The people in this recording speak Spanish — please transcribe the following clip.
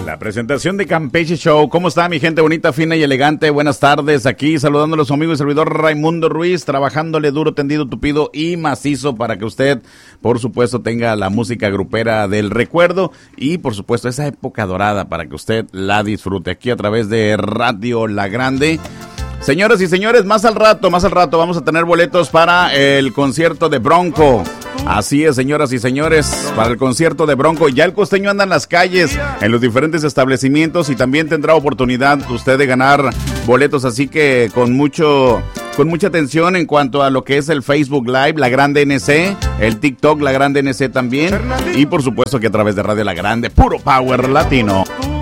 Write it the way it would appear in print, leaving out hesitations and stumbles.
La presentación de Campeche Show. ¿Cómo está mi gente bonita, fina y elegante? Buenas tardes, aquí saludándole a su amigo y servidor Raimundo Ruiz, trabajándole duro, tendido, tupido y macizo para que usted, por supuesto, tenga la música grupera del recuerdo y, por supuesto, esa época dorada para que usted la disfrute aquí a través de Radio La Grande. Señoras y señores, más al rato vamos a tener boletos para el concierto de Bronco. Así es, señoras y señores, para el concierto de Bronco. Ya el costeño anda en las calles, en los diferentes establecimientos, y también tendrá oportunidad usted de ganar boletos, así que con mucha atención en cuanto a lo que es el Facebook Live, La Grande NC, el TikTok, La Grande NC también, y por supuesto que a través de Radio La Grande, puro power latino.